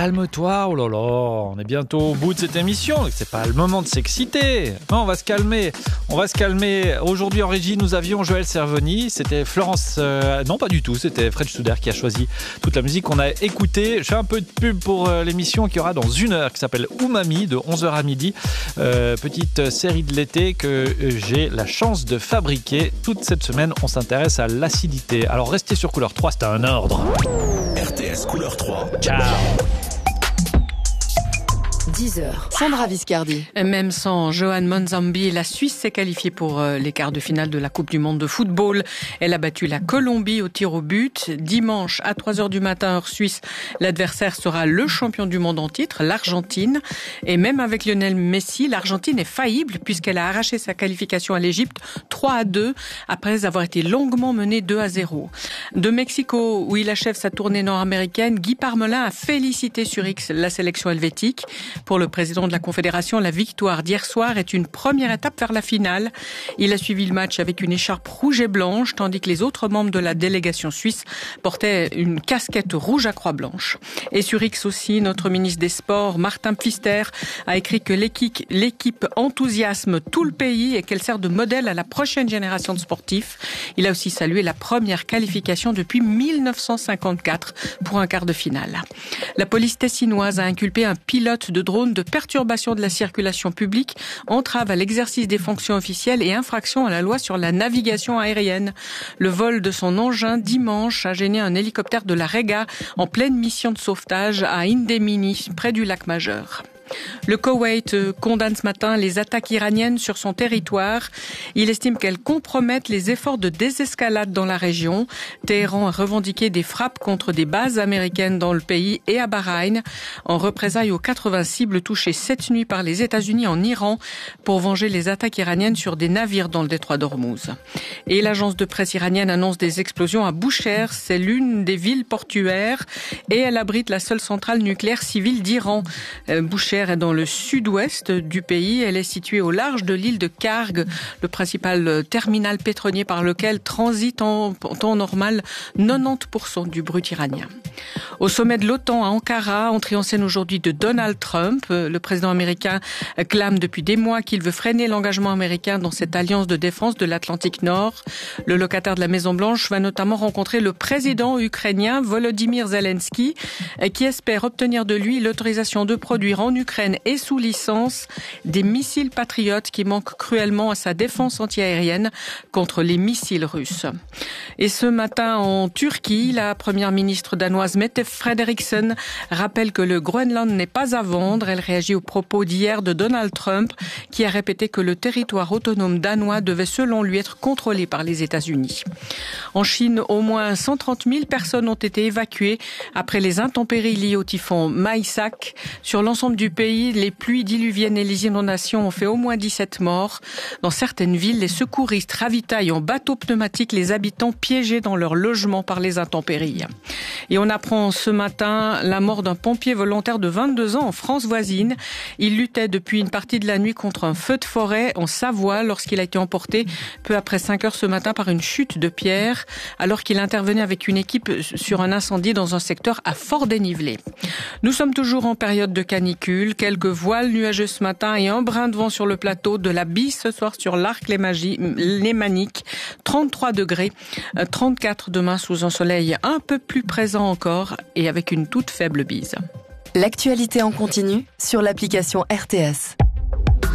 calme-toi, oh là là, on est bientôt au bout de cette émission, c'est pas le moment de s'exciter. Non, on va se calmer. Aujourd'hui en régie, nous avions Joël Cervoni, c'était Florence, non pas du tout, c'était Fred Studer qui a choisi toute la musique qu'on a écoutée. Je fais un peu de pub pour l'émission qui aura dans 1 heure, qui s'appelle Umami, de 11h à midi. Petite série de l'été que j'ai la chance de fabriquer. Toute cette semaine, on s'intéresse à l'acidité. Alors restez sur Couleur 3, c'est un ordre. RTS Couleur 3. Ciao. 10h, Sandra Viscardi. Même sans Johan Monzambi, la Suisse s'est qualifiée pour les quarts de finale de la Coupe du Monde de football. Elle a battu la Colombie au tir au but. Dimanche, à 3h du matin, heure suisse, l'adversaire sera le champion du monde en titre, l'Argentine. Et même avec Lionel Messi, l'Argentine est faillible puisqu'elle a arraché sa qualification à l'Égypte 3-2 après avoir été longuement menée 2-0. De Mexico, où il achève sa tournée nord-américaine, Guy Parmelin a félicité sur X la sélection helvétique. Pour le président de la Confédération, la victoire d'hier soir est une première étape vers la finale. Il a suivi le match avec une écharpe rouge et blanche, tandis que les autres membres de la délégation suisse portaient une casquette rouge à croix blanche. Et sur X aussi, notre ministre des Sports, Martin Pfister, a écrit que l'équipe enthousiasme tout le pays et qu'elle sert de modèle à la prochaine génération de sportifs. Il a aussi salué la première qualification depuis 1954 pour un quart de finale. La police tessinoise a inculpé un pilote de drone de perturbation de la circulation publique, entrave à l'exercice des fonctions officielles et infraction à la loi sur la navigation aérienne. Le vol de son engin dimanche a gêné un hélicoptère de la Rega en pleine mission de sauvetage à Indemini, près du lac Majeur. Le Koweït condamne ce matin les attaques iraniennes sur son territoire. Il estime qu'elles compromettent les efforts de désescalade dans la région. Téhéran a revendiqué des frappes contre des bases américaines dans le pays et à Bahreïn, en représailles aux 80 cibles touchées cette nuit par les États-Unis en Iran pour venger les attaques iraniennes sur des navires dans le détroit d'Ormuz. Et l'agence de presse iranienne annonce des explosions à Boucher. C'est l'une des villes portuaires et elle abrite la seule centrale nucléaire civile d'Iran. Boucher est dans le sud-ouest du pays. Elle est située au large de l'île de Karg, le principal terminal pétrolier par lequel transite en temps normal 90% du brut iranien. Au sommet de l'OTAN à Ankara, entrée en scène aujourd'hui de Donald Trump, le président américain clame depuis des mois qu'il veut freiner l'engagement américain dans cette alliance de défense de l'Atlantique Nord. Le locataire de la Maison-Blanche va notamment rencontrer le président ukrainien Volodymyr Zelensky, qui espère obtenir de lui l'autorisation de produire en Ukraine et sous licence des missiles patriotes qui manquent cruellement à sa défense antiaérienne contre les missiles russes. Et ce matin en Turquie, la première ministre danoise Mette Frederiksen rappelle que le Groenland n'est pas à vendre. Elle réagit aux propos d'hier de Donald Trump qui a répété que le territoire autonome danois devait selon lui être contrôlé par les États-Unis. En Chine, au moins 130 000 personnes ont été évacuées après les intempéries liées au typhon Maisak. Sur l'ensemble du pays, les pluies diluviennes et les inondations ont fait au moins 17 morts. Dans certaines villes, les secouristes ravitaillent en bateaux pneumatiques les habitants piégés dans leur logement par les intempéries. Et on apprend ce matin la mort d'un pompier volontaire de 22 ans en France voisine. Il luttait depuis une partie de la nuit contre un feu de forêt en Savoie lorsqu'il a été emporté peu après 5 heures ce matin par une chute de pierre alors qu'il intervenait avec une équipe sur un incendie dans un secteur à fort dénivelé. Nous sommes toujours en période de canicule, quelques voiles nuageux ce matin et un brin de vent sur le plateau, de la bise ce soir sur l'arc lémanique, 33 degrés, 34 demain sous un soleil un peu plus présent encore et avec une toute faible bise. L'actualité en continu sur l'application RTS.